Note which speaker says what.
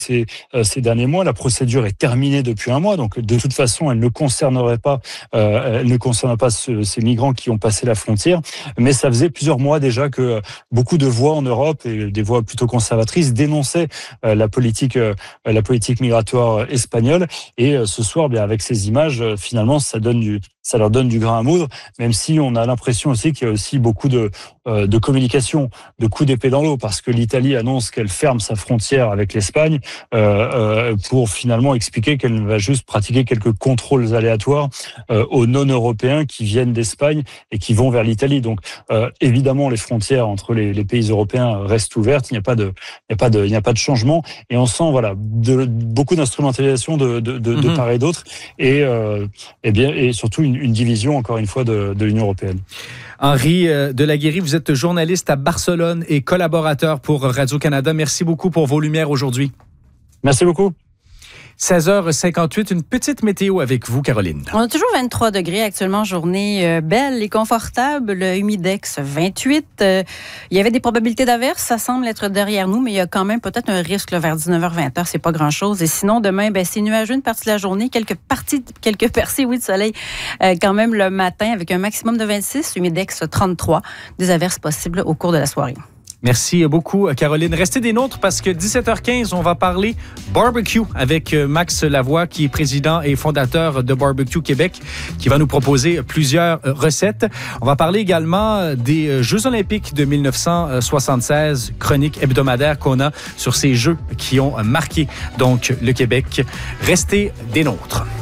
Speaker 1: ces derniers mois. La procédure est terminée depuis un mois, donc de toute façon, elle ne concernerait pas, ces migrants qui ont passé la frontière. Mais ça faisait plusieurs mois déjà que beaucoup de voix en Europe, et des voix plutôt conservatrices, dénonçaient la politique migratoire espagnole. Et ce soir, bien avec ces images, finalement, ça leur donne du grain à moudre, même si on a l'impression aussi qu'il y a aussi beaucoup de communication, de coups d'épée dans l'eau, parce que l'Italie annonce qu'elle ferme sa frontière avec l'Espagne pour finalement expliquer qu'elle va juste pratiquer quelques contrôles aléatoires aux non-européens qui viennent d'Espagne et qui vont vers l'Italie. Donc évidemment, les frontières entre les pays européens restent ouvertes. Il n'y a pas de changement, et on sent beaucoup d'instrumentalisation de part et d'autre, et surtout une division encore une fois de l'Union européenne.
Speaker 2: Henri Delaguérie, vous êtes journaliste à Barcelone et collaborateur pour Radio-Canada. Merci beaucoup pour vos lumières aujourd'hui.
Speaker 1: Merci beaucoup.
Speaker 2: 16h58, une petite météo avec vous, Caroline.
Speaker 3: On a toujours 23 degrés actuellement, journée belle et confortable, humidex 28. Il y avait des probabilités d'averse, ça semble être derrière nous, mais il y a quand même peut-être un risque là, vers 19h-20h, c'est pas grand-chose. Et sinon, demain, c'est nuageux une partie de la journée, quelques percées, de soleil quand même le matin, avec un maximum de 26, humidex 33. Des averses possibles au cours de la soirée.
Speaker 2: Merci beaucoup, Caroline. Restez des nôtres parce que 17h15, on va parler barbecue avec Max Lavoie, qui est président et fondateur de Barbecue Québec, qui va nous proposer plusieurs recettes. On va parler également des Jeux olympiques de 1976, chronique hebdomadaire qu'on a sur ces Jeux qui ont marqué donc le Québec. Restez des nôtres.